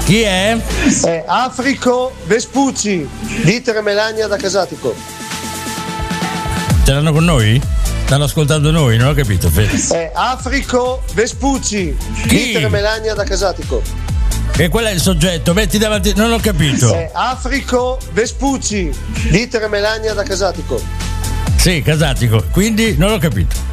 Chi è? È Africo Vespucci, Dieter Melania da Casatico. Ce l'hanno con noi? Stanno ascoltando noi, non ho capito. È Africo Vespucci, Dieter Melania da Casatico. E qual è il soggetto? Metti davanti, non ho capito. È Africo Vespucci, Dieter Melania da Casatico. Sì, Casatico, quindi non l'ho capito.